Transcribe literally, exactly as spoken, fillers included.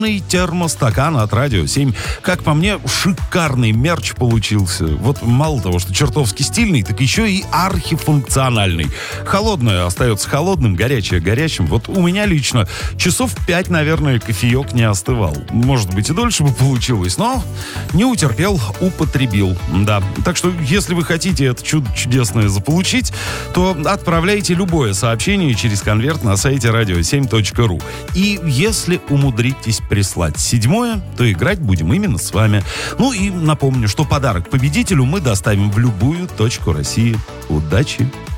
термостакан от Радио семь. Как по мне, шикарный мерч получился. Вот мало того, что чертовски стильный, так еще и архифункциональный. Холодное остается холодным, горячее горячим. Вот у меня лично часов пять, наверное, кофеек не остывал. Может быть, и дольше бы получилось, но не утерпел, употребил. Да. Так что, если вы хотите это чудо чудесное заполучить, то отправляйте любое сообщение через конверт на сайте радио семь точка ру. И если умудритесь прислать седьмое, то играть будем именно с вами. Ну и напомню, что подарок победителю мы доставим в любую точку России. Удачи!